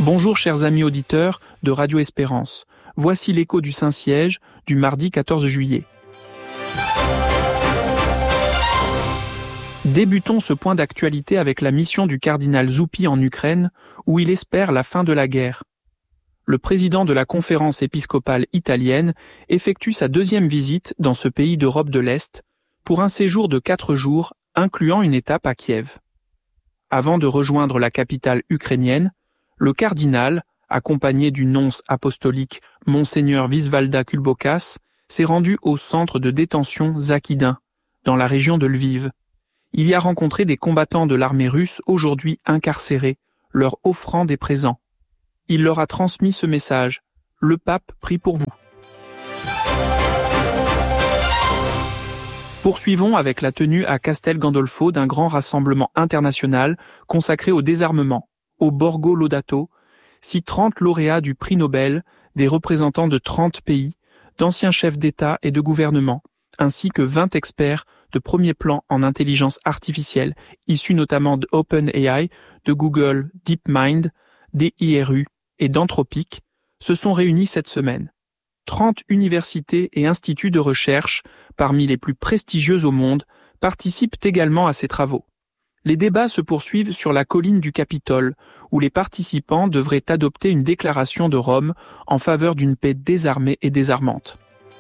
Bonjour chers amis auditeurs de Radio Espérance. Voici l'écho du Saint-Siège du mardi 14 juillet. Débutons ce point d'actualité avec la mission du cardinal Zuppi en Ukraine, où il espère la fin de la guerre. Le président de la conférence épiscopale italienne effectue sa deuxième visite dans ce pays d'Europe de l'Est, pour un séjour de 4 jours, incluant une étape à Kiev. Avant de rejoindre la capitale ukrainienne, le cardinal, accompagné du nonce apostolique Monseigneur Visvalda Kulbokas, s'est rendu au centre de détention Zakydin, dans la région de Lviv. Il y a rencontré des combattants de l'armée russe aujourd'hui incarcérés, leur offrant des présents. Il leur a transmis ce message : « Le pape prie pour vous ». Poursuivons avec la tenue à Castel Gandolfo d'un grand rassemblement international consacré au désarmement, au Borgo Laudato, si 30 lauréats du prix Nobel, des représentants de 30 pays, d'anciens chefs d'État et de gouvernement, ainsi que 20 experts de premier plan en intelligence artificielle, issus notamment de OpenAI, de Google, DeepMind, d'IRU et d'Anthropic, se sont réunis cette semaine. 30 universités et instituts de recherche, parmi les plus prestigieux au monde, participent également à ces travaux. Les débats se poursuivent sur la colline du Capitole, où les participants devraient adopter une déclaration de Rome en faveur d'une paix désarmée et désarmante.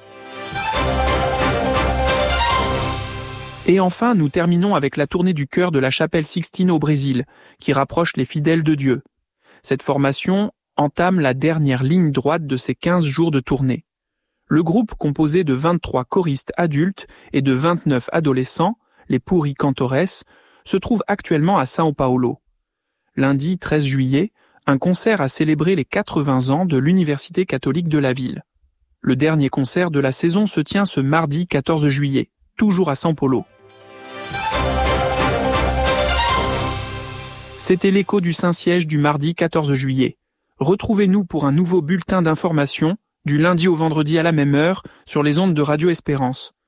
Et enfin, nous terminons avec la tournée du chœur de la chapelle Sixtine au Brésil, qui rapproche les fidèles de Dieu. Cette formation entame la dernière ligne droite de ces 15 jours de tournée. Le groupe, composé de 23 choristes adultes et de 29 adolescents, les Puri Cantores, se trouve actuellement à São Paulo. Lundi 13 juillet, un concert a célébré les 80 ans de l'Université catholique de la ville. Le dernier concert de la saison se tient ce mardi 14 juillet, toujours à São Paulo. C'était l'écho du Saint-Siège du mardi 14 juillet. Retrouvez-nous pour un nouveau bulletin d'information, du lundi au vendredi à la même heure, sur les ondes de Radio Espérance.